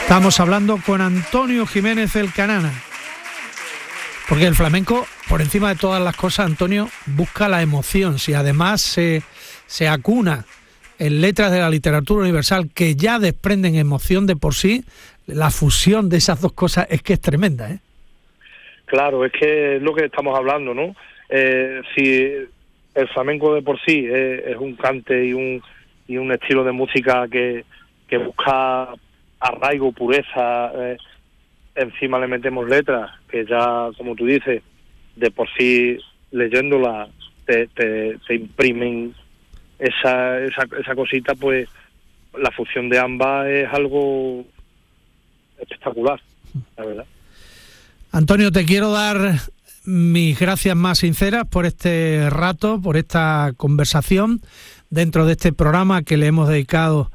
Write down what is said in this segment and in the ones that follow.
Estamos hablando con Antonio Jiménez el Canana, porque el flamenco, por encima de todas las cosas, Antonio, busca la emoción. Si además se acuna en letras de la literatura universal que ya desprenden emoción de por sí, la fusión de esas dos cosas es que es tremenda, ¿eh? Claro, es que es lo que estamos hablando, ¿no? Si el flamenco de por sí es un cante y un estilo de música que busca arraigo, pureza, encima le metemos letras que ya, como tú dices, de por sí leyéndola te imprimen esa cosita, pues la fusión de ambas es algo espectacular, la verdad. Antonio, te quiero dar mis gracias más sinceras por este rato, por esta conversación dentro de este programa que le hemos dedicado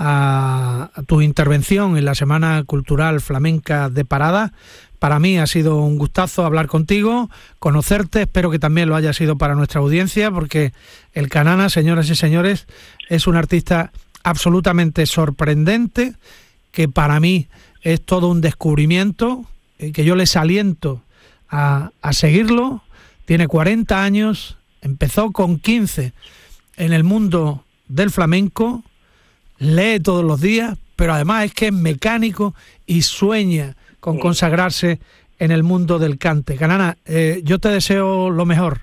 a tu intervención en la Semana Cultural Flamenca de Parada. Para mí ha sido un gustazo hablar contigo, conocerte, espero que también lo haya sido para nuestra audiencia, porque el Canana, señoras y señores, es un artista absolutamente sorprendente, que para mí es todo un descubrimiento, que yo les aliento a seguirlo. Tiene 40 años, empezó con 15 en el mundo del flamenco, lee todos los días, pero además es que es mecánico y sueña con consagrarse en el mundo del cante. Canana, yo te deseo lo mejor,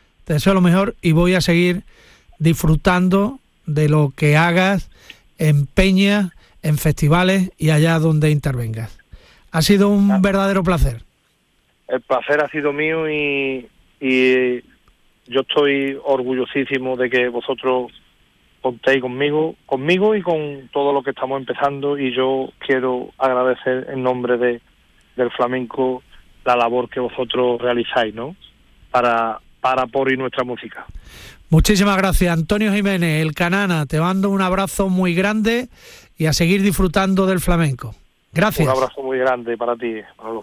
y voy a seguir disfrutando de lo que hagas en peñas, en festivales y allá donde intervengas. Ha sido un verdadero placer. El placer ha sido mío y yo estoy orgullosísimo de que vosotros contéis conmigo y con todo lo que estamos empezando, y yo quiero agradecer en nombre del flamenco la labor que vosotros realizáis, ¿no? Para por y nuestra música. Muchísimas gracias, Antonio Jiménez, el Canana. Te mando un abrazo muy grande y a seguir disfrutando del flamenco. Gracias. Un abrazo muy grande para ti, Pablo.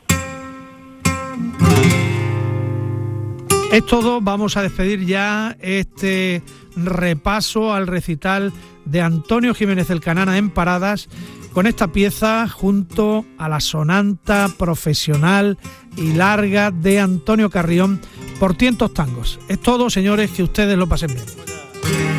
Es todo, vamos a despedir ya este repaso al recital de Antonio Jiménez el Canana en Paradas, con esta pieza junto a la sonanta profesional y larga de Antonio Carrión, Por tientos tangos. Es todo, señores, que ustedes lo pasen bien.